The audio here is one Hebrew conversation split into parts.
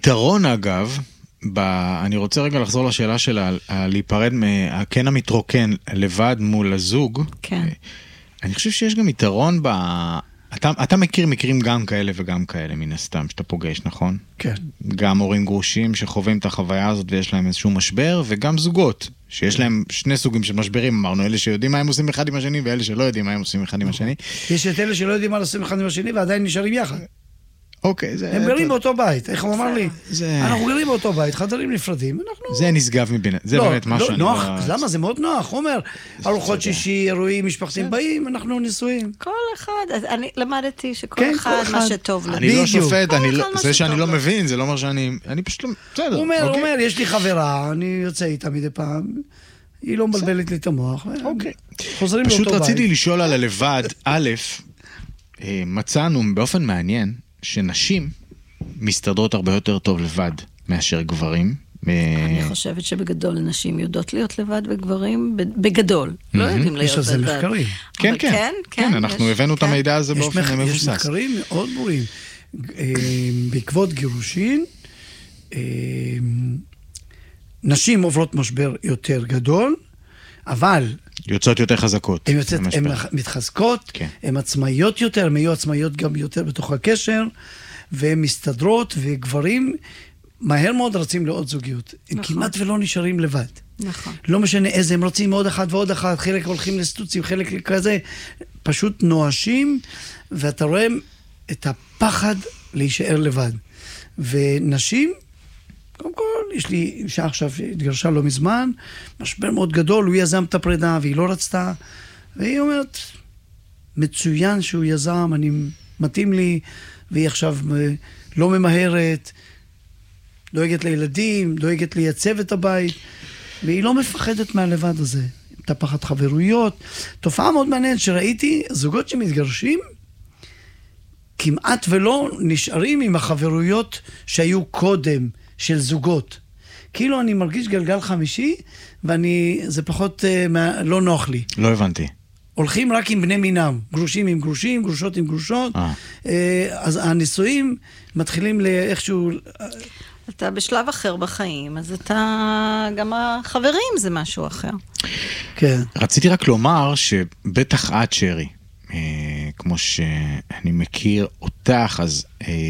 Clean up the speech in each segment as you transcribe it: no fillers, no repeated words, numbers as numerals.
יתרון אגב, אני רוצה רגע לחזור לשאלה של להיפרד מהקן המתרוקן לבד מול הזוג. כן. אני חושב שיש גם יתרון אתה מכיר מקרים גם כאלה וגם כאלה מן הסתם, שאתה פוגש, נכון? כן. גם הורים גרושים שחווים את החוויה הזאת ויש להם איזשהו משבר, וגם זוגות, שיש להם שני סוגים של משברים, אמרנו, אלה שיודעים מה הם עושים אחד עם השני, ואלה שלא יודעים מה הם עושים אחד עם השני. יש את אלה שלא יודעים מה עושים אחד עם השני, ועדיין נשארים יחד. אוקיי, זה... הם גרים באותו בית, איך הוא אמר לי? אנחנו גרים באותו בית, חדרים נפרדים, אנחנו... זה נשגב מבין, זה באמת משהו... לא, נוח, למה? זה מאוד נוח, הוא אומר, ארוחות שישי, אירועים, משפחתיים באים, אנחנו נשואים. כל אחד, אני למדתי שכל אחד מה שטוב לו. אני לא שופט, זה שאני לא מבין, זה לא אומר שאני פשוט לא... בסדר. הוא אומר, יש לי חברה, אני יוצא איתה מדי פעם, היא לא מבלבלת לי את המוח. אוקיי. חוזרים לאותו בית. פשוט רציתי לשאול על הלבד, א', מצאנו באופן מעניין, שנשים מסתדרות הרבה יותר טוב לבד מאשר גברים. אני חושבת שבגדול נשים יודעות להיות לבד וגברים בגדול. לא יודעים להיות לבד. יש על זה מחקרים. כן, אנחנו הבאנו את המידע הזה באופן מבוסס. יש מחקרים מאוד ברורים. בעקבות גירושין, נשים עוברות משבר יותר גדול, אבל... יוצאות יותר חזקות. הן מתחזקות, הן עצמאיות יותר, הן יהיו עצמאיות גם יותר בתוך הקשר, והן מסתדרות, וגברים מהר מאוד רצים לעוד זוגיות. הם כמעט ולא נשארים לבד. נכון. לא משנה איזה, הם רוצים עוד אחד ועוד אחד, חלק הולכים לסטוצים, חלק כזה, פשוט נואשים, ואתה רואה את הפחד להישאר לבד. ונשים... קודם כל, יש לי אישה עכשיו שהתגרשה לא מזמן, משבר מאוד גדול, הוא יזם את הפרידה והיא לא רצתה, והיא אומרת, מצוין שהוא יזם, אני מתאים לי, והיא עכשיו לא ממהרת, דואגת לילדים, דואגת לייצב את הבית, והיא לא מפחדת מהלבד הזה. טפחת חברויות. תופעה מאוד מעניינת שראיתי, זוגות שמתגרשים, כמעט ולא נשארים עם החברויות שהיו קודם, של זוגות. כאילו אני מרגיש גלגל חמישי, זה פחות לא נוח לי. לא הבנתי. הולכים רק עם בני מינם, גרושים עם גרושים, גרושות עם גרושות, אז הנישואים מתחילים לאיכשהו... אתה בשלב אחר בחיים, אז גם החברים זה משהו אחר. כן. רציתי רק לומר שבטח את שרי, כמו שאני מכיר אותך, אז...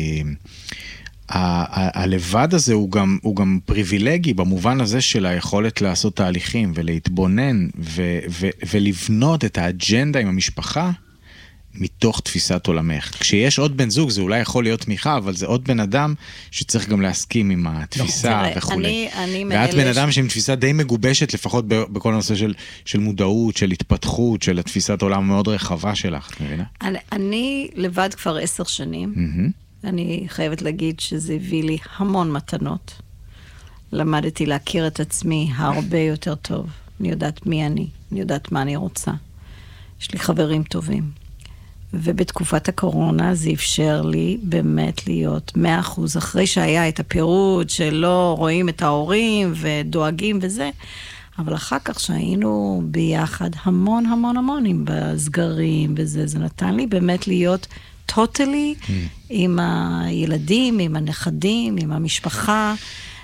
הלבד הזה הוא גם פריבילגי במובן הזה של היכולת לעשות תהליכים ולהתבונן ולבנות את האג'נדה עם המשפחה מתוך תפיסת עולמך. כשיש עוד בן זוג זה אולי יכול להיות תמיכה, אבל זה עוד בן אדם שצריך גם להסכים עם התפיסה וכו'. ואת בן אדם שעם תפיסה די מגובשת לפחות בכל הנושא של מודעות, של התפתחות, של התפיסת עולם מאוד רחבה שלך, את מבינה? אני לבד כבר 10 שנים. אני חייבת להגיד שזה הביא לי המון מתנות. למדתי להכיר את עצמי הרבה יותר טוב. אני יודעת מי אני יודעת מה אני רוצה. יש לי חברים טובים. ובתקופת הקורונה זה אפשר לי באמת להיות 100%, אחרי שהיה את הפירוד שלא רואים את ההורים ודואגים וזה, אבל אחר כך שהיינו ביחד המון המון המון עם בסגרים וזה, זה נתן לי באמת להיות totally עם הילדים, עם הנכדים, עם המשפחה,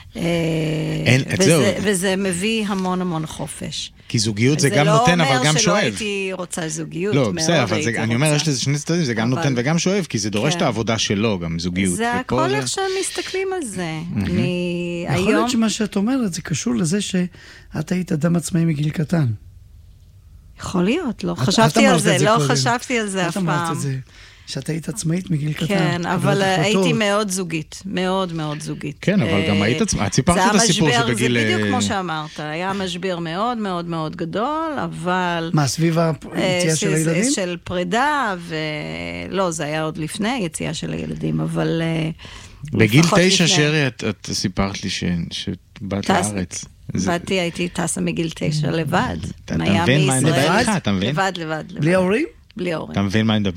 וזה מביא המון המון חופש. כי זוגיות זה גם נותן אבל גם שואב. זה לא אומר שלא הייתי רוצה זוגיות. לא, בסדר, אבל אני אומר, יש לזה שני צדדים, זה גם נותן וגם שואב, כי זה דורש את העבודה שלו, גם זוגיות. זה הכל איך שהם מסתכלים על זה. יכול להיות שמה שאת אומרת, זה קשור לזה שאת היית אדם עצמאי מגיל קטן. יכול להיות, לא חשבתי על זה, לא חשבתי על זה אף פעם. שאת היית עצמאית מגיל קטן. כן, אבל הייתי מאוד זוגית, מאוד מאוד זוגית. כן, אבל גם היית עצמאית, את סיפרת את הסיפור שבגיל... זה בדיוק כמו שאמרת, היה משבר מאוד מאוד מאוד גדול, אבל... מה, סביב היציאה של הילדים? של פרידה, ולא, זה היה עוד לפני היציאה של הילדים, אבל... בגיל 9 שרי, את סיפרת לי שבאת לארץ. באתי, הייתי טסה מגיל 9 לבד. אתה מבין מה אני מדבר איתך? לבד. בלי ההורים? בלי ההורים. אתה מבין מה אני מדבר?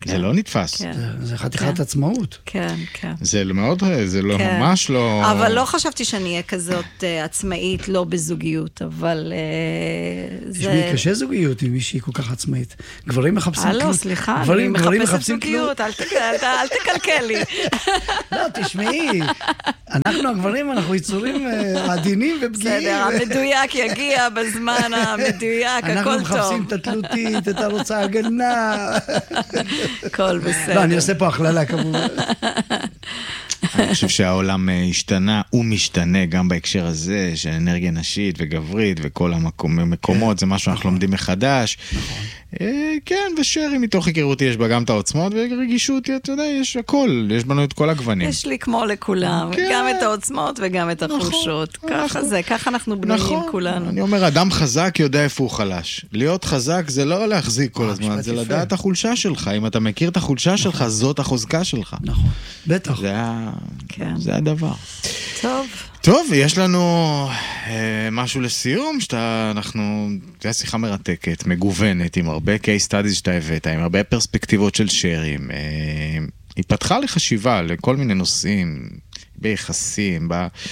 זה לא נתפס. זה חתיכת עצמאות. כן, כן. זה מאוד, זה לא ממש לא... אבל לא חשבתי שאני אהיה כזאת עצמאית, לא בזוגיות, אבל זה... תשמעי, קשה זוגיות עם מישהי כל כך עצמאית. גברים מחפשים לא, סליחה, אני מחפשת זוגיות, אל תקלקל לי. לא, תשמעי, אנחנו הגברים, אנחנו יצורים עדינים ופגיעים. בסדר, המדויק יגיע בזמן המדויק, הכל טוב. אנחנו מחפשים את התלותית, את הרוצה הגנה. הכל בסדר. לא, אני עושה פה הכללה כמובן. אני חושב שהעולם השתנה, הוא משתנה גם בהקשר הזה, של אנרגיה נשית וגברית וכל המקומות, זה משהו שאנחנו לומדים מחדש. כן, ושרי מתוך היכרותי יש בה גם את העוצמות, ורגישות, אתה יודע, יש הכל, יש בנו את כל הגוונים. יש לי כמו לכולם, גם את העוצמות וגם את החולשות. ככה זה, ככה אנחנו בנויים כולנו. אני אומר, אדם חזק יודע איפה הוא חלש. להיות חזק זה לא להחזיק כל הזמן, זה לדעת החולשה שלך. אם אתה מכיר את החולשה שלך, זאת החוזקה שלך. נכון, בטח. זה הדבר. טוב. טוב, יש לנו משהו לסיום, זה שיחה מרתקת, מגוונת, עם הרבה case studies שאתה הבאת, עם הרבה פרספקטיבות של שרים. היא פתחה לחשיבה לכל מיני נושאים, ביחסים,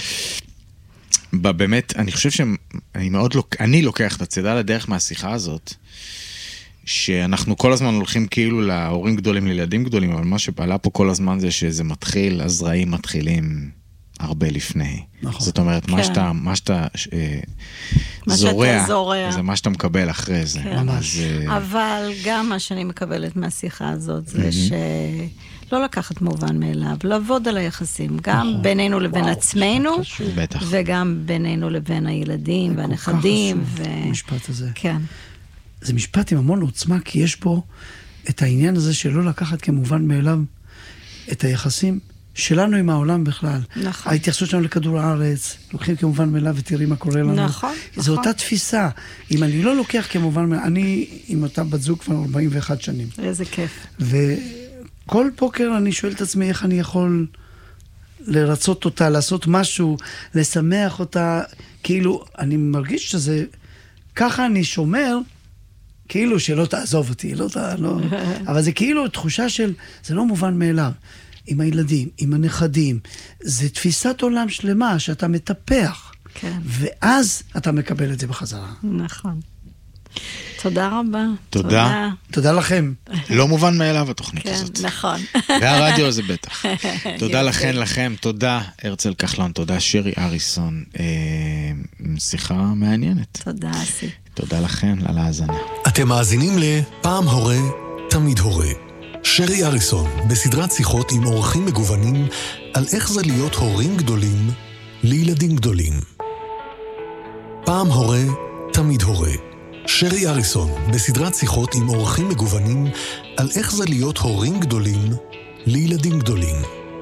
באמת, אני חושב אני לוקח את הצידה לדרך מהשיחה הזאת, שאנחנו כל הזמן הולכים כאילו להורים גדולים, לילדים גדולים, אבל מה שפעלה פה כל הזמן זה שזה מתחיל, הזרעים מתחילים הרבה לפני. נכון. זאת אומרת, כן. מה שאתה זורע, זה מה שאתה מקבל אחרי זה. כן. ממש. אבל גם מה שאני מקבלת מהשיחה הזאת, זה שלא לקחת מובן מאליו, לעבוד על היחסים, גם בינינו לבין עצמנו, וגם בינינו לבין הילדים והנכדים. המשפט הזה. כן. זה משפט עם המון עוצמה, כי יש פה את העניין הזה שלא לקחת כמובן מאליו את היחסים שלנו עם העולם בכלל. נכון. ההתייחסות שלנו לכדור הארץ, לוקחים כמובן מאליו ותראי מה קורה לנו. נכון. זו אותה תפיסה. אם אני לא לוקח כמובן מאליו, אני עם אותה בת זוג כבר 41 שנים. איזה כיף. וכל בוקר אני שואל את עצמי איך אני יכול לרצות אותה, לעשות משהו, לשמח אותה. כאילו, אני מרגיש שזה, ככה אני שומר, כאילו שלא תעזוב אותי, לא. אבל זה כאילו תחושה של, זה לא מובן מאליו. עם הילדים, עם הנכדים, זה תפיסת עולם שלמה שאתה מטפח. כן. ואז אתה מקבל את זה בחזרה. נכון. תודה רבה. תודה. תודה לכם. לא מובן מאליו התוכנית הזאת. כן, נכון. והרדיו הזה בטח. תודה לכם. תודה הרצל כחלון, תודה שרי אריסון. שיחה מעניינת. תודה, אסי. תודה לכם על ההאזנה. אתם מאזינים לפעם הורה, תמיד הורה. שרי אריסון, בסדרת שיחות עם אורחים מגוונים על איך זה להיות הורים גדולים לילדים גדולים. פעם הורה, תמיד הורה. שרי אריסון, בסדרת שיחות עם אורחים מגוונים על איך זה להיות הורים גדולים לילדים גדולים.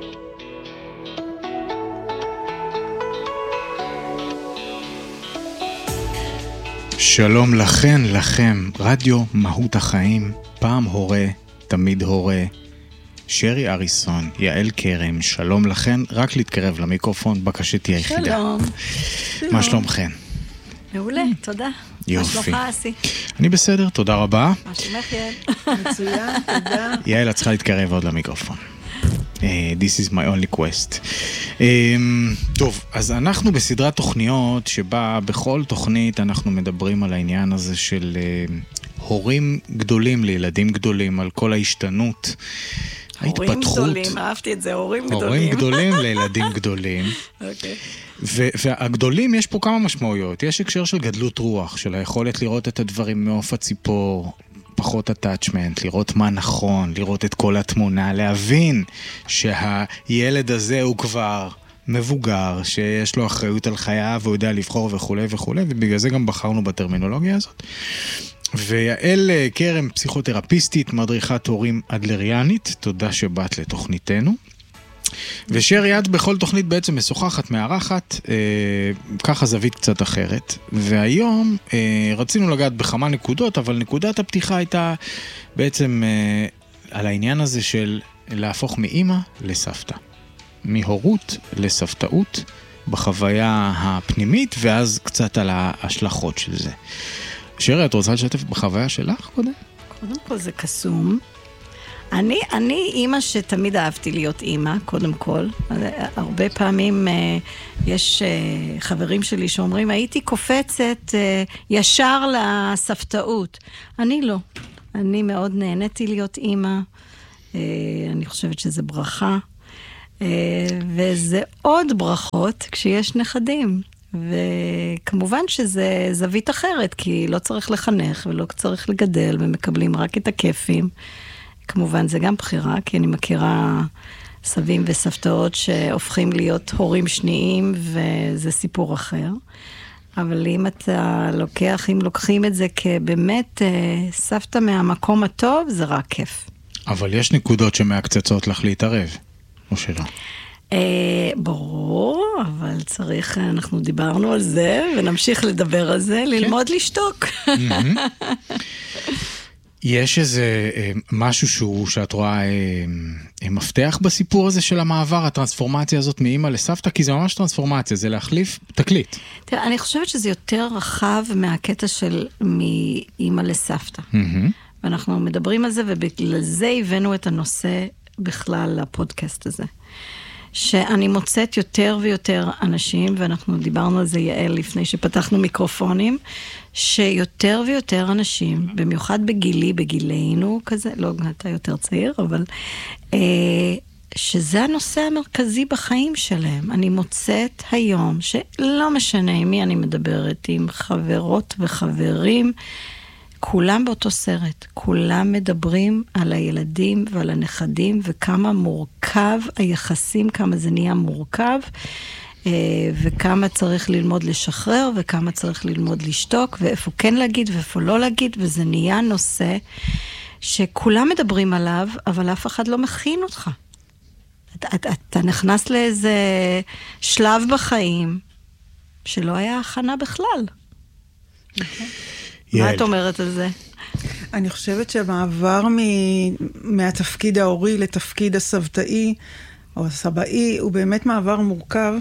שלום לכם, רדיו מהות החיים, פעם הורה, תמיד הורה, שרי אריסון, יעל קרם, שלום לכן, רק להתקרב למיקרופון, בקשתי היחידה. שלום. מה שלומכן? מעולה, תודה. יופי. מה שלומך, אסי? אני בסדר, תודה רבה. מה שלומך, יעל? מצוין, תודה. יעל, את צריכה להתקרב עוד למיקרופון. This is my only quest. טוב, אז אנחנו בסדרת תוכניות שבה בכל תוכנית אנחנו מדברים על העניין הזה של הורים גדולים לילדים גדולים, על כל ההשתנות, ההתפתחות. הורים גדולים, אהבתי את זה, הורים גדולים. הורים גדולים לילדים גדולים. אוקיי. והגדולים יש פה כמה משמעויות. יש הקשר של גדלות רוח, של היכולת לראות את הדברים מעוף הציפור, פחות attachment, לראות מה נכון, לראות את כל התמונה, להבין שהילד הזה הוא כבר מבוגר, שיש לו אחריות על חייו, והוא יודע לבחור וכו' וכו', ובגלל זה גם בחרנו בטרמינולוגיה הזאת. ויעל קרם, פסיכותרפיסטית, מדריכת הורים אדלריאנית, תודה שבאת לתוכניתנו. ושרי, את בכל תוכנית בעצם משוחחת, מארחת, ככה זווית קצת אחרת. והיום רצינו לגעת בכמה נקודות, אבל נקודת הפתיחה הייתה בעצם על העניין הזה של להפוך מאמא לסבתא. מהורות לסבתאות בחוויה הפנימית, ואז קצת על ההשלכות של זה. שרי, את רוצה לשתף בחוויה שלך קודם? קודם כל זה קסום. אני אימא שתמיד אהבתי להיות אימא, קודם כל. הרבה פעמים יש חברים שלי שאומרים, הייתי קופצת ישר לסבתאות. אני לא. אני מאוד נהניתי להיות אימא. אני חושבת שזה ברכה. וזה עוד ברכות כשיש נכדים. וכמובן שזה זווית אחרת, כי לא צריך לחנך ולא צריך לגדל, ומקבלים רק את הכיפים. כמובן זה גם בחירה, כי אני מכירה סבים וסבתאות שהופכים להיות הורים שניים, וזה סיפור אחר. אבל אם לוקחים את זה כבאמת סבתא מהמקום הטוב, זה רק כיף. אבל יש נקודות שמהקצצות לך להתערב, או שלא? ברור, אבל צריך, אנחנו דיברנו על זה, ונמשיך לדבר על זה, ללמוד לשתוק. יש איזה משהו שאת רואה מפתח בסיפור הזה של המעבר, הטרנספורמציה הזאת מאמא לסבתא, כי זה ממש טרנספורמציה, זה להחליף תקליט. תראה, אני חושבת שזה יותר רחב מהקטע של מאמא לסבתא. ואנחנו מדברים על זה, ובגלל זה הבאנו את הנושא בכלל לפודקאסט הזה. שאני מוצאת יותר ויותר אנשים, ואנחנו דיברנו על זה, יעל, לפני שפתחנו מיקרופונים, שיותר ויותר אנשים, במיוחד בגילנו כזה, לא, אתה יותר צעיר, אבל שזה הנושא המרכזי בחיים שלהם. אני מוצאת היום, שלא משנה עם מי אני מדברת, עם חברות וחברים, כולם באותו סרט, כולם מדברים על הילדים ועל הנכדים, וכמה מורכב היחסים, כמה זה נהיה מורכב, וכמה צריך ללמוד לשחרר, וכמה צריך ללמוד לשתוק, ואיפה כן להגיד ואיפה לא להגיד, וזה נהיה נושא שכולם מדברים עליו, אבל אף אחד לא מכין אותך. אתה נכנס לאיזה שלב בחיים, שלא היה הכנה בכלל. מה את אומרת על זה? אני חושבת שהמעבר מהתפקיד ההורי לתפקיד הסבתאי או הסבאי הוא באמת מעבר מורכב,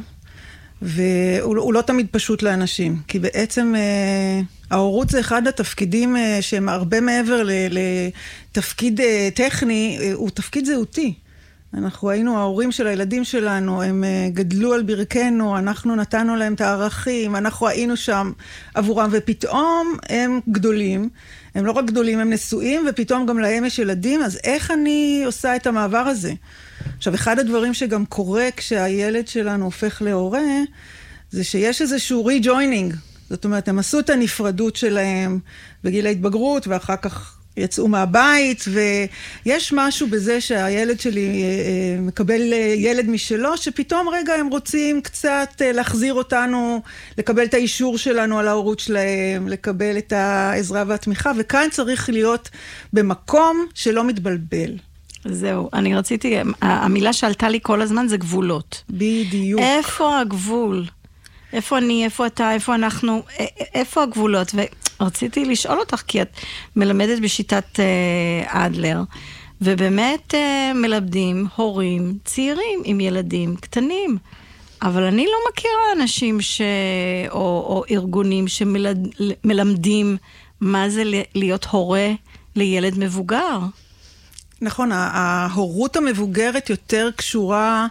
והוא לא תמיד פשוט לאנשים, כי בעצם ההורות זה אחד התפקידים שהם הרבה מעבר לתפקיד טכני, הוא תפקיד זהותי. אנחנו היינו ההורים של הילדים שלנו, הם גדלו על ברכנו, אנחנו נתנו להם את הערכים, אנחנו היינו שם עבורם, ופתאום הם גדולים, הם לא רק גדולים, הם נשואים, ופתאום גם להם יש ילדים, אז איך אני עושה את המעבר הזה? עכשיו, אחד הדברים שגם קורה כשהילד שלנו הופך להורה, זה שיש איזשהו ריג'וינינג, זאת אומרת, הם עשו את הנפרדות שלהם בגיל ההתבגרות, ואחר כך יצאו מהבית, ויש משהו בזה שהילד שלי מקבל ילד משלו, שפתאום רגע הם רוצים קצת להחזיר אותנו, לקבל את האישור שלנו על ההורות שלהם, לקבל את העזרה והתמיכה, וכאן צריך להיות במקום שלא מתבלבל. זהו, אני רציתי, המילה שעלתה לי כל הזמן זה גבולות. בדיוק. איפה הגבול? איפה אני, איפה אתה, איפה אנחנו, איפה הגבולות? ורציתי לשאול אותך, כי את מלמדת בשיטת אדלר, ובאמת מלמדים הורים צעירים עם ילדים קטנים. אבל אני לא מכירה אנשים או ארגונים שמלמדים מה זה להיות הורה לילד מבוגר. נכון, ההורות המבוגרת יותר קשורה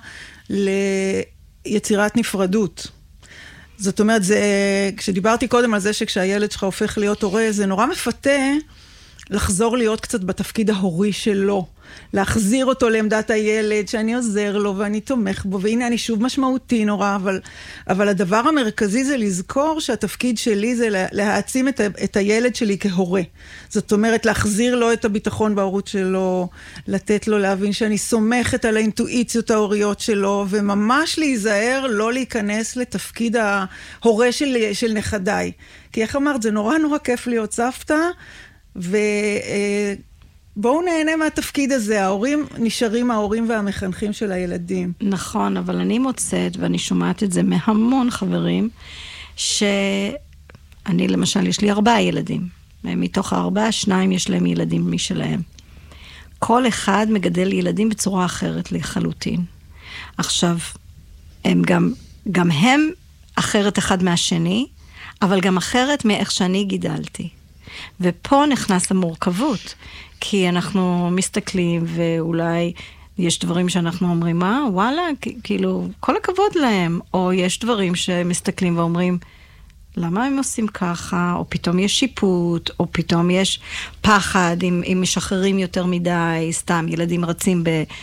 ליצירת נפרדות. זאת אומרת, כשדיברתי קודם על זה שכשהילד שלך הופך להיות הורה, זה נורא מפתה לחזור להיות קצת בתפקיד ההורי שלו. להחזיר אותו לעמדת הילד, שאני עוזר לו ואני תומך בו, והנה אני שוב משמעותי נורא, אבל הדבר המרכזי זה לזכור שהתפקיד שלי זה להעצים את הילד שלי כהורה. זאת אומרת, להחזיר לו את הביטחון בהורות שלו, לתת לו להבין שאני סומכת על האינטואיציות ההוריות שלו, וממש להיזהר לא להיכנס לתפקיד ההורה של נכדיי. כי איך אמרת, זה נורא נורא כיף להיות סבתא, בואו נהנה מהתפקיד הזה, ההורים נשארים ההורים והמחנכים של הילדים. נכון, אבל אני מוצאת, ואני שומעת את זה מהמון חברים, שאני למשל, יש לי 4 ילדים. מתוך 4, 2 יש להם ילדים משלהם. כל אחד מגדל ילדים בצורה אחרת לחלוטין. עכשיו, גם הם אחרת אחד מהשני, אבל גם אחרת מאיך שאני גידלתי. ופה נכנס המורכבות, כי אנחנו מסתכלים ואולי יש דברים שאנחנו אומרים, וואלה, כאילו, כל הכבוד להם, או יש דברים שמסתכלים ואומרים, למה הם עושים ככה, או פתאום יש שיפוט, או פתאום יש פחד, אם משחררים יותר מדי, סתם ילדים רצים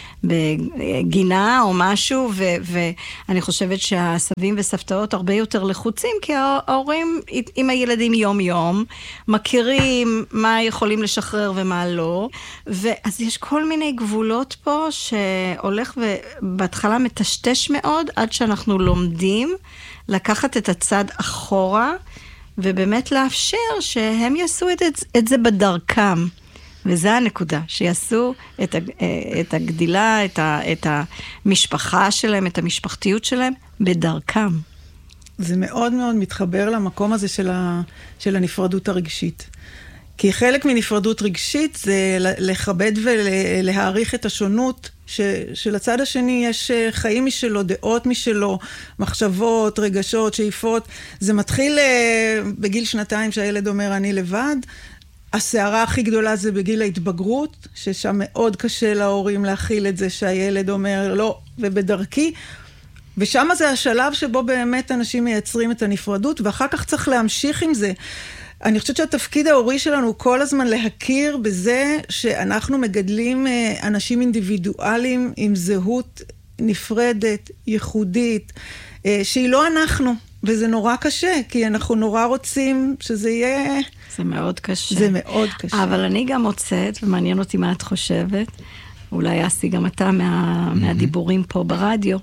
בגינה או משהו, ואני חושבת שהסבים וסבתאות הרבה יותר לחוצים, כי ההורים עם הילדים יום יום, מכירים מה יכולים לשחרר ומה לא, ואז יש כל מיני גבולות פה, שהולך ובהתחלה מטשטש מאוד, עד שאנחנו לומדים, לקחת את הצד אחורה, ובאמת לאפשר שהם יעשו את זה בדרכם. וזה הנקודה, שיעשו את הגדילה, את המשפחה שלהם, את המשפחתיות שלהם, בדרכם. זה מאוד מאוד מתחבר למקום הזה של הנפרדות הרגשית. כי חלק מנפרדות רגשית זה לכבד ולהעריך את השונות, שלצד השני יש חיים משלו, דעות משלו, מחשבות, רגשות, שאיפות. זה מתחיל בגיל 2 שהילד אומר אני לבד. הסערה הכי גדולה זה בגיל ההתבגרות, ששם מאוד קשה להורים להכיל את זה שהילד אומר לא, ובדרכי. ושם זה השלב שבו באמת אנשים מייצרים את הנפרדות, ואחר כך צריך להמשיך עם זה. אני חושבת שהתפקיד ההורי שלנו הוא כל הזמן להכיר בזה שאנחנו מגדלים אנשים אינדיבידואליים עם זהות נפרדת, ייחודית, שהיא לא אנחנו, וזה נורא קשה, כי אנחנו נורא רוצים שזה יהיה... זה מאוד קשה. זה מאוד קשה. אבל אני גם מוצאת, ומעניין אותי מה את חושבת, אולי אסי גם אתה מהדיבורים פה ברדיו,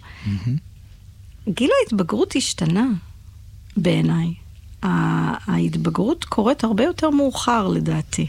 גיל ההתבגרות השתנה בעיניי. ההתבגרות קורית הרבה יותר מאוחר לדעתי.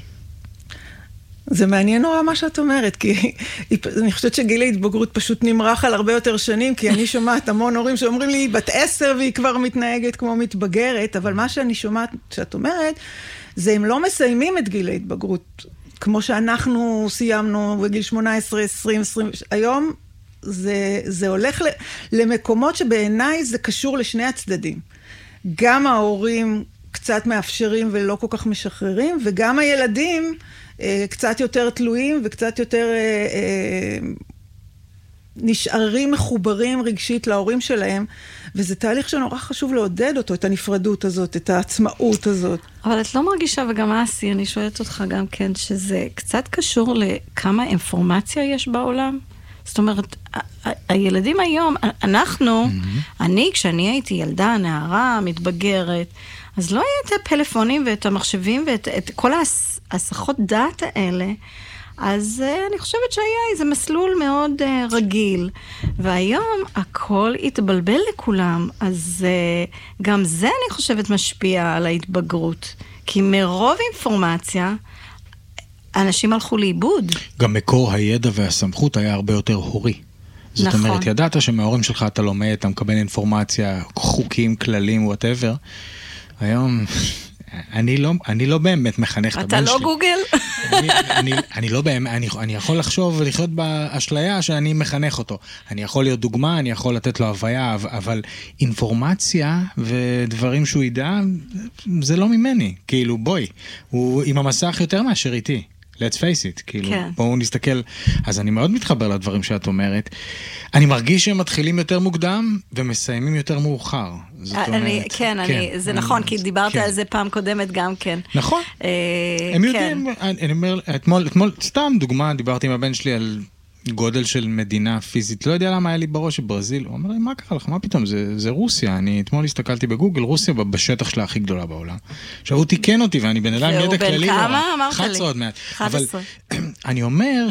זה מעניין נורא מה שאת אומרת, כי אני חושבת שגיל ההתבגרות פשוט נמרח על הרבה יותר שנים, כי אני שומעת המון הורים שאומרים לי, בת 10 והיא כבר מתנהגת כמו מתבגרת, אבל מה שאני שומעת שאת אומרת, זה הם לא מסיימים את גיל ההתבגרות, כמו שאנחנו סיימנו בגיל 18, 20, 20, היום זה הולך למקומות שבעיניי זה קשור לשני הצדדים. גם ההורים קצת מאפשרים ולא כל כך משחררים, וגם הילדים קצת יותר תלויים וקצת יותר נשארים מחוברים רגשית להורים שלהם, וזה תהליך שנורא חשוב לעודד אותו, את הנפרדות הזאת, את העצמאות הזאת. אבל את לא מרגישה, וגם אסי, אני שואלת אותך גם כן, שזה קצת קשור לכמה אינפורמציה יש בעולם? זאת אומרת, הילדים היום, אנחנו, כשאני הייתי ילדה, נערה, מתבגרת, אז לא היה את הפלאפונים ואת המחשבים ואת כל ההסחות דעת האלה, אז אני חושבת שהיה איזה מסלול מאוד רגיל, והיום הכל התבלבל לכולם, אז גם זה אני חושבת משפיע על ההתבגרות, כי מרוב אינפורמציה, אנשים הלכו לאיבוד. גם מקור הידע והסמכות היה הרבה יותר הורי. זאת נכון. אומרת, ידעת שמההורים שלך אתה לומד, אתה מקבל אינפורמציה, חוקים, כללים, whatever. היום, אני לא באמת מחנך את הבן שלי. אתה לא גוגל? אני לא באמת, אני יכול לחשוב ולחיות באשליה שאני מחנך אותו. אני יכול להיות דוגמה, אני יכול לתת לו הוויה, אבל אינפורמציה ודברים שהוא ידע, זה לא ממני. כאילו, בואי, הוא עם המסך יותר מאשר איתי. Let's face it, כאילו, כן. בואו נסתכל. אז אני מאוד מתחבר לדברים שאת אומרת. אני מרגיש שהם מתחילים יותר מוקדם ומסיימים יותר מאוחר. זאת אומרת, כן, זה נכון, כי דיברת על זה פעם קודמת גם כן. נכון. הם יודעים, אני אומר, אתמול, סתם דוגמה, דיברתי עם הבן שלי על גודל של מדינה פיזית, לא יודע למה היה לי בראש ברזיל, הוא אומר לי, מה קרה לך, מה פתאום, זה רוסיה, אני אתמול הסתכלתי בגוגל, רוסיה בשטח שלה הכי גדולה בעולם. עכשיו הוא תיקן אותי, ואני בן אדם ידע כללי, והוא בן כמה? אמרת לי. 11 עוד מעט. 11. אבל אני אומר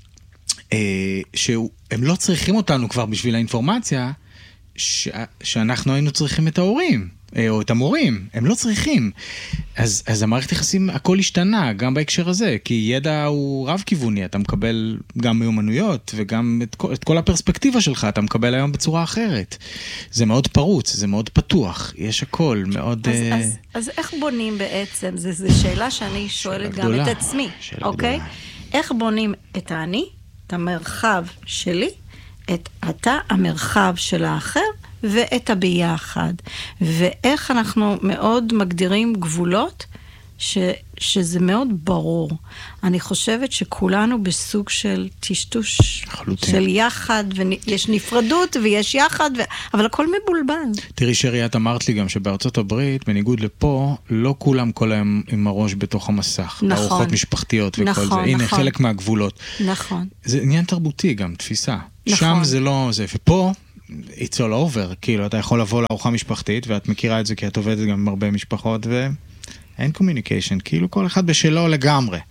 שהם לא צריכים אותנו כבר בשביל האינפורמציה, שאנחנו היינו צריכים את ההורים. או את המורים, הם לא צריכים. אז המערכת יחסים, הכל השתנה, גם בהקשר הזה, כי ידע הוא רב-כיווני, אתה מקבל גם מיומנויות, וגם את כל הפרספקטיבה שלך, אתה מקבל היום בצורה אחרת. זה מאוד פרוץ, זה מאוד פתוח, יש הכל, מאוד... אז איך בונים בעצם? זו שאלה שאני שואלת גם את עצמי, אוקיי? איך בונים את האני, את המרחב שלי, את אתה, המרחב של האחר, ואת הביחד. ואיך אנחנו מאוד מגדירים גבולות שזה מאוד ברור. אני חושבת שכולנו בסוג של טשטוש, של יחד, ויש נפרדות ויש יחד, אבל הכל מבולבל. תראי שרי, את אמרת לי גם שבארצות הברית, בניגוד לפה, לא כולם כל היום עם הראש בתוך המסך. נכון. ארוחות משפחתיות וכל נכון, זה. הנה, נכון. חלק מהגבולות. נכון. זה עניין תרבותי גם, תפיסה. נכון. שם זה לא זה, ופה, it's all over. כאילו, אתה יכול לבוא לארוחה משפחתית, ואת מכירה את זה כי את עובדת גם עם הרבה משפחות, אין קומיוניקיישן, כאילו כל אחד בשלו לגמרי.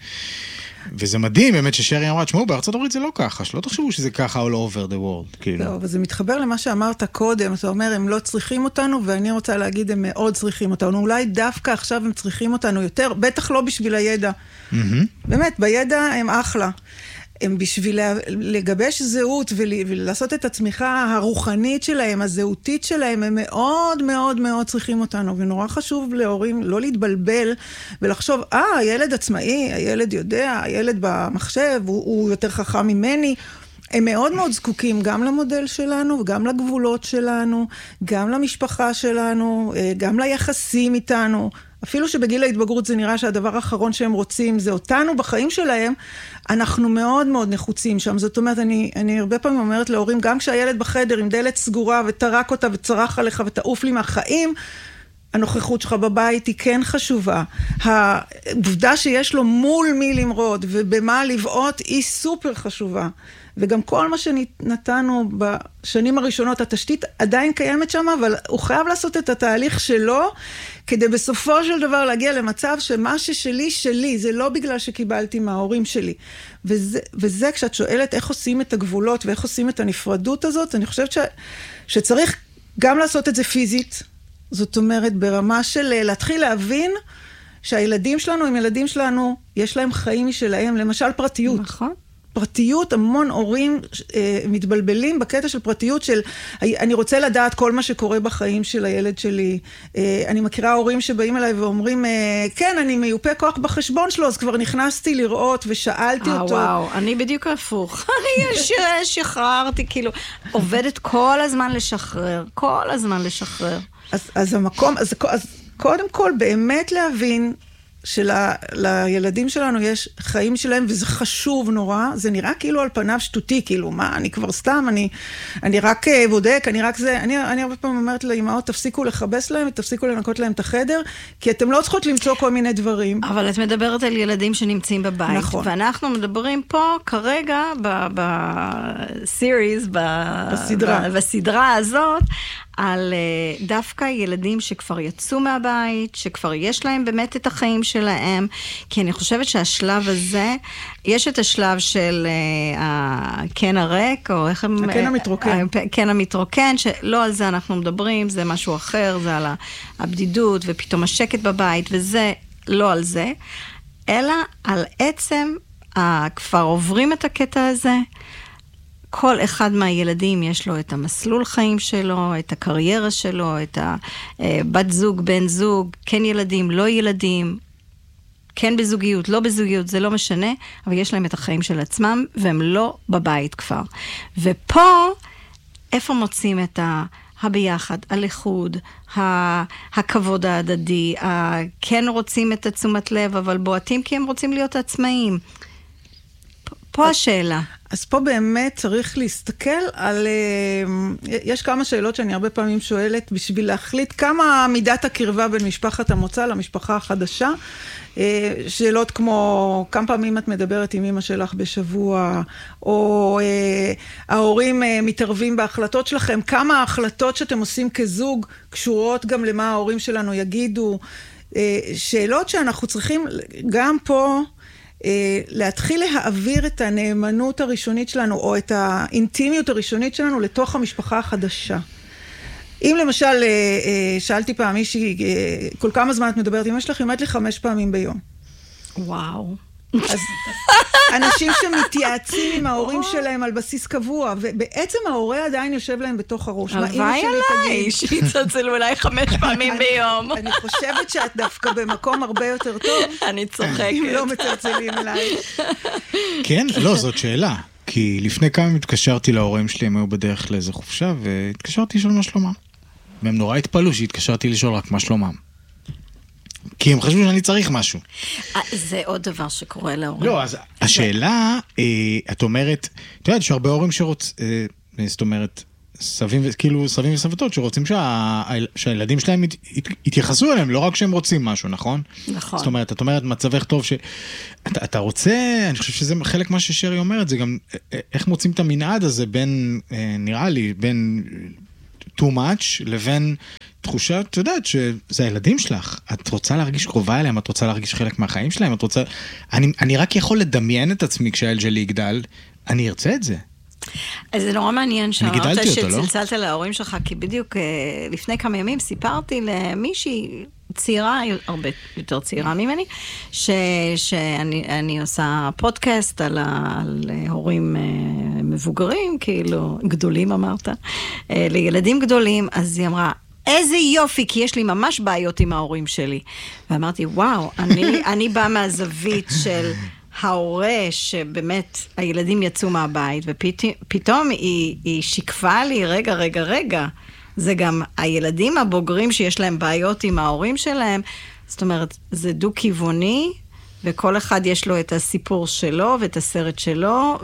וזה מדהים באמת ששרי אמרה, תשמעו, בארצות הברית זה לא ככה, שלא תחשבו שזה ככה all over the world, כאילו. לא, אבל זה מתחבר למה שאמרת קודם, אתה אומר, הם לא צריכים אותנו, ואני רוצה להגיד, הם מאוד צריכים אותנו. אולי דווקא עכשיו הם צריכים אותנו יותר, בטח לא בשביל הידע. באמת, בידע הם אחלה. הם בשביל לגבש זהות ולעשות את הצמיחה הרוחנית שלהם, הזהותית שלהם, הם מאוד מאוד מאוד צריכים אותנו, ונורא חשוב להורים לא להתבלבל ולחשוב, הילד עצמאי, הילד יודע, הילד במחשב, הוא יותר חכם ממני. הם מאוד מאוד זקוקים גם למודל שלנו, וגם לגבולות שלנו, גם למשפחה שלנו, גם ליחסים איתנו. אפילו שבגיל ההתבגרות זה נראה שהדבר האחרון שהם רוצים זה אותנו בחיים שלהם, אנחנו מאוד מאוד נחוצים שם. זאת אומרת, אני הרבה פעמים אומרת להורים, גם כשהילד בחדר עם דלת סגורה וטרק אותה וצרח עליך ותעוף לי מהחיים, הנוכחות שלך בבית היא כן חשובה. העובדה שיש לו מול מי למרוד ובמה לבעוט היא סופר חשובה. וגם כל מה שנתנו בשנים הראשונות, התשתית עדיין קיימת שם, אבל הוא חייב לעשות את התהליך שלו, כדי בסופו של דבר להגיע למצב שמה ששלי, שלי, זה לא בגלל שקיבלתי מההורים שלי. וזה כשאת שואלת איך עושים את הגבולות, ואיך עושים את הנפרדות הזאת, אני חושבת שצריך גם לעשות את זה פיזית, זאת אומרת, ברמה של להתחיל להבין שהילדים שלנו, עם ילדים שלנו, יש להם חיים משלהם, למשל פרטיות. נכון. פרטיות, המון הורים מתבלבלים בקטע של פרטיות של, אני רוצה לדעת כל מה שקורה בחיים של הילד שלי. אני מכירה הורים שבאים אליי ואומרים, כן, אני מיופה כוח בחשבון שלו, אז כבר נכנסתי לראות ושאלתי אותו. וואו, אני בדיוק הפוך. אני שחררתי, כאילו, עובדת כל הזמן לשחרר, כל הזמן לשחרר. אז המקום, אז קודם כל באמת להבין, שלילדים שלנו יש חיים שלהם, וזה חשוב נורא, זה נראה כאילו על פניו שטותי, כאילו, מה, אני כבר סתם, אני רק בודק, אני רק זה, אני הרבה פעמים אומרת לאמהות, תפסיקו לחבס להם, תפסיקו לנקות להם את החדר, כי אתם לא צריכות למצוא כל מיני דברים. אבל את מדברת על ילדים שנמצאים בבית, נכון. ואנחנו מדברים פה כרגע, בסיריז, בסדרה הזאת, על דווקא ילדים שכבר יצאו מהבית, שכבר יש להם באמת את החיים שלהם, כי אני חושבת שהשלב הזה, יש את השלב של הקן הריק, או איך הם... הקן המתרוקן. הקן המתרוקן, שלא על זה אנחנו מדברים, זה משהו אחר, זה על הבדידות, ופתאום השקט בבית, וזה לא על זה, אלא על עצם, כבר עוברים את הקטע הזה, כל אחד מהילדים יש לו את המסלול חיים שלו, את הקריירה שלו, את הבת זוג, בן זוג, כן ילדים, לא ילדים, כן בזוגיות, לא בזוגיות, זה לא משנה, אבל יש להם את החיים של עצמם, והם לא בבית כבר. ופה, איפה מוצאים את הביחד, הלכוד, הכבוד ההדדי, כן רוצים את תשומת לב, אבל בועטים כי הם רוצים להיות עצמאים. פה השאלה. אז פה באמת צריך להסתכל על, יש כמה שאלות שאני הרבה פעמים שואלת, בשביל להחליט כמה מידת הקרבה בין משפחת המוצא למשפחה החדשה. שאלות כמו, כמה פעמים את מדברת עם אמא שלך בשבוע, או ההורים מתערבים בהחלטות שלכם, כמה ההחלטות שאתם עושים כזוג קשורות גם למה ההורים שלנו יגידו. שאלות שאנחנו צריכים גם פה, להתחיל להעביר את הנאמנות הראשונית שלנו, או את האינטימיות הראשונית שלנו, לתוך המשפחה החדשה. אם למשל, שאלתי פעם מישהי, כל כמה זמן את מדברת, אמא שלך, היא אומרת לי 5 פעמים ביום. וואו. אז אנשים שמתייעצים עם ההורים שלהם על בסיס קבוע, ובעצם ההורה עדיין יושב להם בתוך הראש. הלוואי עליי, שיצלצלו אולי 5 פעמים ביום. אני חושבת שאת דווקא במקום הרבה יותר טוב. אני צוחקת. אם לא מצלצלים אליי. כן, לא, זאת שאלה. כי לפני כמה התקשרתי להורים שלי, הם היו בדרך לאיזה חופשה, והתקשרתי לשאול מה שלומם. והם נורא התפלאו שהתקשרתי לשאול רק מה שלומם. כי הם חשבו שאני צריך משהו. זה עוד דבר שקורה להורים. לא, אז השאלה, את אומרת, אתה יודעת, שהרבה הורים זאת אומרת, סבים וסבתות שרוצים שהילדים שלהם יתייחסו אליהם, לא רק שהם רוצים משהו, נכון? נכון. זאת אומרת, את אומרת, מצבך טוב אתה רוצה, אני חושב שזה חלק מה ששרי אומרת, זה גם איך מוצאים את המנעד הזה בין, נראה לי, בין too much לבין תחושה, את יודעת, שזה הילדים שלך. את רוצה להרגיש קרובה אליהם, את רוצה להרגיש חלק מהחיים שלהם, את רוצה... אני רק יכול לדמיין את עצמי כשהילד שלי יגדל, אני ארצה את זה. אז זה נורא מעניין שאמרת שצלצלת לא? להורים שלך, כי בדיוק לפני כמה ימים סיפרתי למישהי צעירה, הרבה יותר צעירה ממני, שאני עושה פודקאסט על הורים מבוגרים, כאילו גדולים אמרת, לילדים גדולים, אז היא אמרה, איזה יופי, כי יש לי ממש בעיות עם ההורים שלי. ואמרתי, וואו, אני באה מהזווית של... ההורה שבאמת הילדים יצאו מהבית, ופתאום היא שיקפה לי, רגע, זה גם הילדים הבוגרים שיש להם בעיות עם ההורים שלהם, זאת אומרת, זה דו-כיווני, וכל אחד יש לו את הסיפור שלו, ואת הסרט שלו,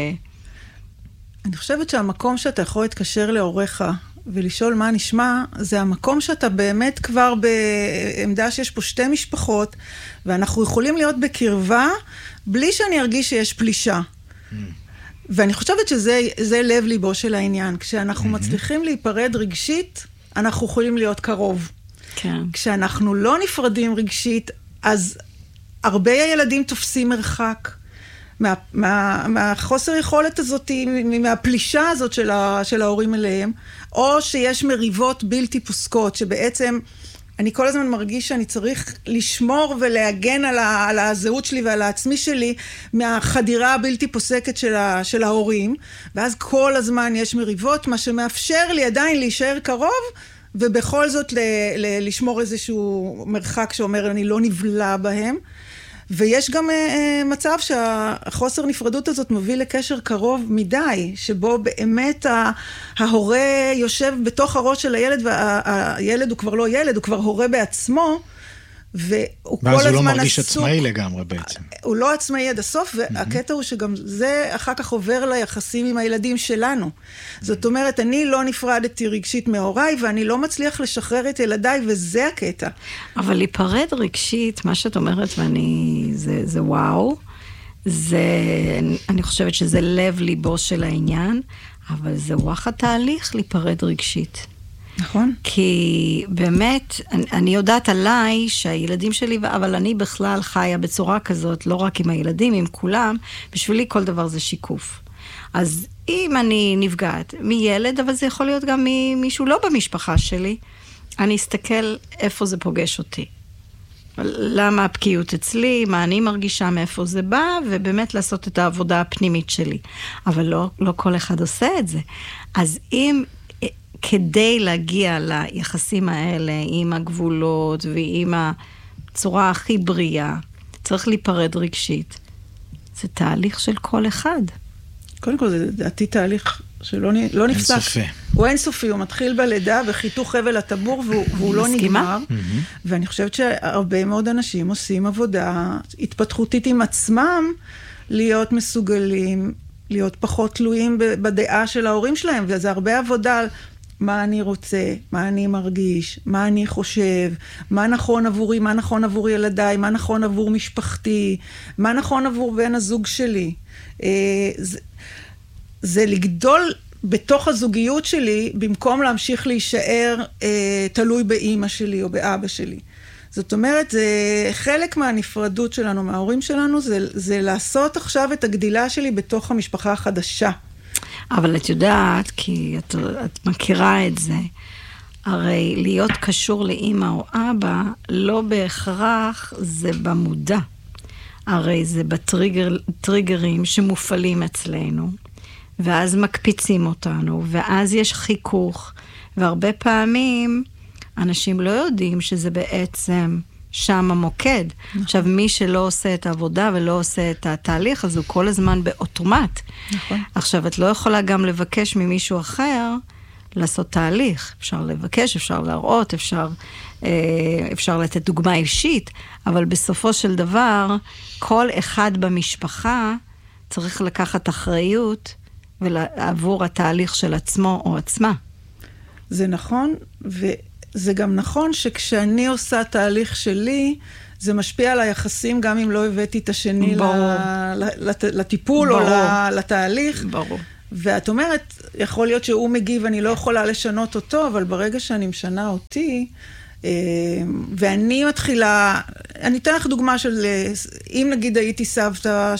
אני חושבת שהמקום שאתה יכול להתקשר להוריך, ולשאול מה נשמע, זה המקום שאתה באמת כבר בעמדה שיש פה שתי משפחות, ואנחנו יכולים להיות בקרבה, בלי שאני ארגיש שיש פלישה. ואני חושבת שזה לב ליבו של העניין. כשאנחנו מצליחים להיפרד רגשית, אנחנו יכולים להיות קרוב. כן. כשאנחנו לא נפרדים רגשית, אז הרבה ילדים תופסים מרחק. מהחוסר יכולת הזאת, מהפלישה הזאת של ההורים אליהם, או שיש מריבות בלתי פוסקות, שבעצם אני כל הזמן מרגיש שאני צריך לשמור ולהגן על הזהות שלי ועל העצמי שלי, מהחדירה הבלתי פוסקת של ההורים, ואז כל הזמן יש מריבות, מה שמאפשר לי עדיין להישאר קרוב, ובכל זאת לשמור איזשהו מרחק שאומר אני לא נבלה בהם, ויש גם מצב שהחוסר נפרדות הזאת מוביל לקשר קרוב מדי, שבו באמת ההורה יושב בתוך הראש של הילד, והילד הוא כבר לא ילד, הוא כבר הורה בעצמו, והוא כל הזמן עסוק. ואז הוא לא מרגיש עצמאי לגמרי בעצם. הוא לא עצמאי עד הסוף, והקטע הוא שגם זה אחר כך עובר ליחסים עם הילדים שלנו. זאת אומרת, אני לא נפרדתי רגשית מהוריי, ואני לא מצליח לשחרר את ילדיי, וזה הקטע. אבל להיפרד רגשית, מה שאת אומרת, זה וואו, אני חושבת שזה לב ליבו של העניין, אבל זה וואחד תהליך להיפרד רגשית. נכון. כי באמת, אני יודעת עליי שהילדים שלי, אבל אני בכלל חיה בצורה כזאת, לא רק עם הילדים, עם כולם, בשבילי כל דבר זה שיקוף. אז אם אני נפגעת מילד, אבל זה יכול להיות גם ממישהו לא במשפחה שלי, אני אסתכל איפה זה פוגש אותי. למה הפקיעות אצלי, מה אני מרגישה, מאיפה זה בא, ובאמת לעשות את העבודה הפנימית שלי. אבל לא כל אחד עושה את זה. אז אם... כדי להגיע ליחסים האלה עם הגבולות ועם הצורה הכי בריאה, צריך להיפרד רגשית. זה תהליך של כל אחד. קודם כל, זה דעתי תהליך שלא נפסק. אינסופי. הוא אינסופי, הוא מתחיל בלידה וחיתוך חבל הטבור, והוא לא נגמר. ואני חושבת שהרבה מאוד אנשים עושים עבודה התפתחותית עם עצמם, להיות מסוגלים, להיות פחות תלויים בדעה של ההורים שלהם, וזה הרבה עבודה על מה אני רוצה, מה אני מרגיש, מה אני חושב, מה נכון עבורי, מה נכון עבור ילדיי, מה נכון עבור משפחתי, מה נכון עבור בן הזוג שלי. זה לגדול בתוך הזוגיות שלי, במקום להמשיך להישאר תלוי באמא שלי או באבא שלי. זאת אומרת, זה חלק מהנפרדות שלנו, מההורים שלנו, זה לעשות עכשיו את הגדילה שלי בתוך המשפחה החדשה. אבל את יודעת, כי את מכירה את זה, הרי להיות קשור לאמא או אבא, לא בהכרח זה במודע. הרי זה בטריגרים שמופעלים אצלנו, ואז מקפיצים אותנו, ואז יש חיכוך, והרבה פעמים אנשים לא יודעים שזה בעצם שם המוקד. עכשיו, מי שלא עושה את העבודה ולא עושה את התהליך, אז הוא כל הזמן באוטומט. נכון. עכשיו, את לא יכולה גם לבקש ממישהו אחר לעשות תהליך. אפשר לבקש, אפשר להראות, אפשר לתת דוגמה אישית, אבל בסופו של דבר, כל אחד במשפחה צריך לקחת אחריות עבור התהליך של עצמו או עצמה. זה נכון, וזה גם נכון שכשאני עושה תהליך שלי, זה משפיע על היחסים, גם אם לא הבאתי את השני לטיפול או לתהליך. ברור. ואת אומרת, יכול להיות שהוא מגיב, אני לא יכולה לשנות אותו, אבל ברגע שאני משנה אותי, ואני מתחילה, אני אתן לך דוגמה של, אם נגיד הייתי סבתא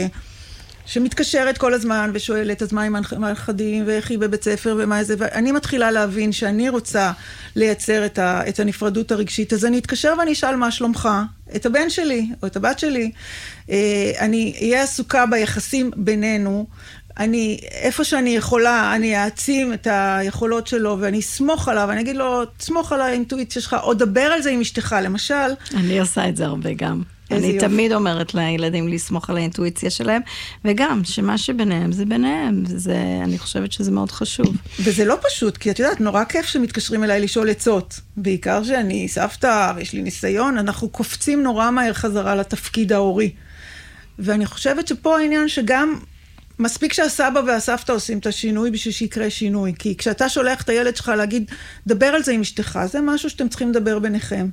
שמתקשרת כל הזמן ושואלת, אז מה עם הנכדים, ואיך היא בבית ספר ומה איזה, ואני מתחילה להבין שאני רוצה לייצר את הנפרדות הרגשית, אז אני אתקשר ואני אשאל מה שלומך, את הבן שלי או את הבת שלי, אני אהיה עסוקה ביחסים בינינו, איפה שאני יכולה, אני אעצים את היכולות שלו, ואני אסמוך עליו, ואני אגיד לו, תסמוך על האינטואיציה שלך, או דבר על זה עם אשתך, למשל. אני עושה את זה הרבה גם. אני תמיד אומרת לילדים לסמוך על האינטואיציה שלהם, וגם שמה שביניהם זה ביניהם, אני חושבת שזה מאוד חשוב. וזה לא פשוט, כי את יודעת, נורא כיף שמתקשרים אליי לשאול עצות, בעיקר שאני סבתא ויש לי ניסיון, אנחנו קופצים נורא מהר חזרה לתפקיד ההורי. ואני חושבת שפה העניין שגם מספיק שהסבא והסבתא עושים את השינוי בשביל שיקרה שינוי, כי כשאתה שולח את הילד שלך להגיד, דבר על זה עם אשתך, זה משהו שאתם צריכים לדבר ביניכם.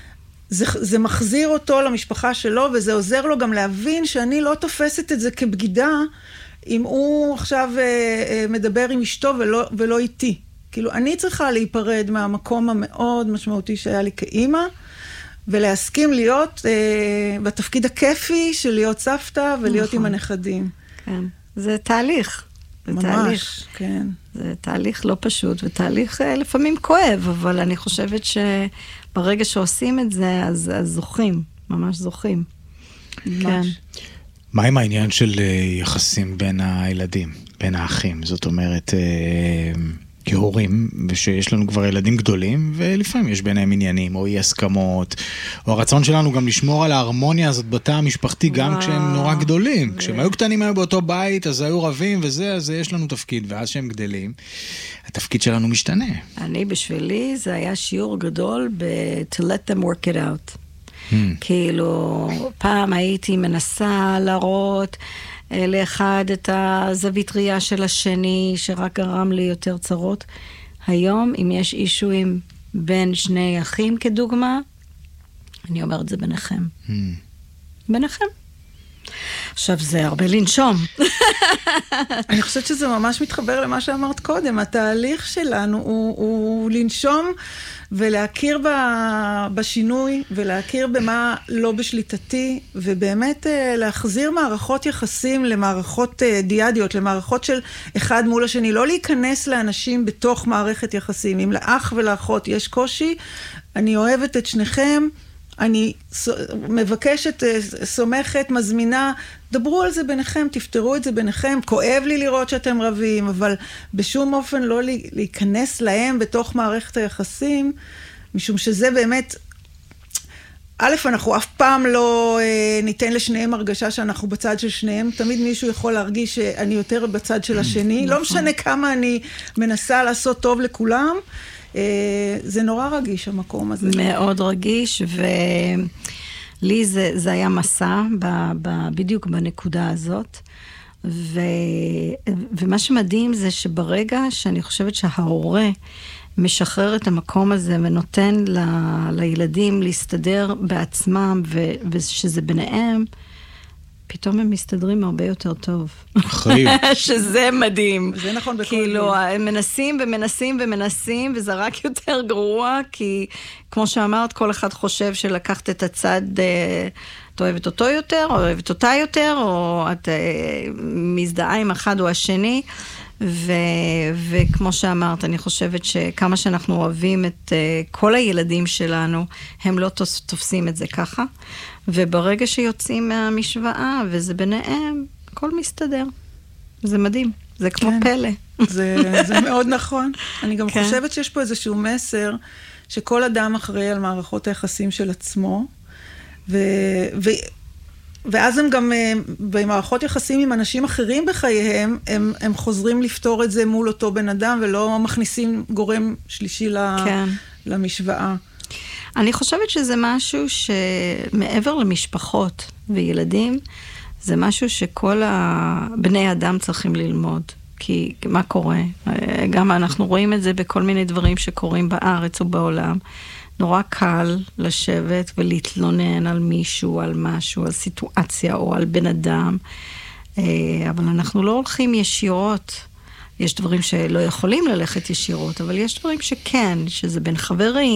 זה מחזיר אותו למשפחה שלו, וזה עוזר לו גם להבין שאני לא תופסת את זה כבגידה, אם הוא עכשיו מדבר עם אשתו ולא איתי. כאילו, אני צריכה להיפרד מהמקום המאוד משמעותי שהיה לי כאימא, ולהסכים להיות בתפקיד הכיפי של להיות סבתא ולהיות עם הנכדים. כן, זה תהליך. ממש, כן. זה תהליך לא פשוט, ותהליך לפעמים כואב, אבל אני חושבת שברגע שעושים את זה, אז זוכים, ממש זוכים. כן. מה עם העניין של יחסים בין הילדים, בין האחים? זאת אומרת, כהורים, ושיש לנו כבר ילדים גדולים, ולפעמים יש ביניהם עניינים, או אי הסכמות, או הרצון שלנו גם לשמור על ההרמוניה הזאת בתא המשפחתי, גם כשהם נורא גדולים. כשהם היו קטנים היו באותו בית, אז היו רבים וזה, אז יש לנו תפקיד, ואז שהם גדלים, התפקיד שלנו משתנה. בשבילי, זה היה שיעור גדול to let them work it out. כאילו, פעם הייתי מנסה להראות לאחד את הזווית ראייה של השני, שרק גרם לי יותר צרות. היום, אם יש אישויים בין שני אחים כדוגמה, אני אומרת זה ביניכם. ביניכם. עכשיו, זה הרבה לנשום. אני חושבת שזה ממש מתחבר למה שאמרת קודם. התהליך שלנו הוא לנשום ולהכיר בשינוי, ולהכיר במה לא בשליטתי, ובאמת להחזיר מערכות יחסים למערכות דיאדיות, למערכות של אחד מול השני, לא להיכנס לאנשים בתוך מערכת יחסים. אם לאח ולאחות יש קושי, אני אוהבת את שניכם, אני מבקשת, סומכת, מזמינה, דברו על זה ביניכם, תפתרו את זה ביניכם, כואב לי לראות שאתם רבים, אבל בשום אופן לא להיכנס להם בתוך מערכת היחסים, משום שזה באמת, א', אנחנו אף פעם לא ניתן לשניהם הרגשה שאנחנו בצד של שניהם, תמיד מישהו יכול להרגיש שאני יותר בצד של השני, לא משנה כמה אני מנסה לעשות טוב לכולם, זה נורא רגיש המקום הזה. מאוד רגיש, ולי זה היה מסע בדיוק בנקודה הזאת, ומה שמדהים זה שברגע שאני חושבת שההורה משחרר את המקום הזה ונותן לילדים להסתדר בעצמם ושזה ביניהם, פתאום הם מסתדרים הרבה יותר טוב. אחריות. שזה מדהים. זה נכון בכל כאילו, הם מנסים ומנסים ומנסים, וזה רק יותר גרוע, כי כמו שאמרת, כל אחד חושב שלקחת את הצד, את אוהבת אותו יותר, או אוהבת אותה יותר, או את מזדהה עם אחד או השני, וכמו שאמרת, אני חושבת שכמה שאנחנו אוהבים את כל הילדים שלנו, הם לא תופסים את זה ככה, וברגע שיוצאים מהמשוואה, וזה ביניהם, הכל מסתדר. זה מדהים, זה כמו פלא. זה מאוד נכון. אני גם חושבת שיש פה איזשהו מסר, שכל אדם אחראי על מערכות היחסים של עצמו, ואז הם גם, במערכות יחסים עם אנשים אחרים בחייהם, הם חוזרים לפתור את זה מול אותו בן אדם, ולא מכניסים גורם שלישי למשוואה. אני חושבת שזה משהו שמעבר למשפחות וילדים, זה משהו שכל בני אדם צריכים ללמוד. כי מה קורה? גם אנחנו רואים את זה בכל מיני דברים שקורים בארץ ובעולם. נורא קל לשבת ולהתלונן על מישהו, על משהו, על סיטואציה או על בן אדם. אבל אנחנו לא הולכים ישירות. יש דברים שלא יכולים ללכת ישירות, אבל יש דברים שכן, שזה בין חברים,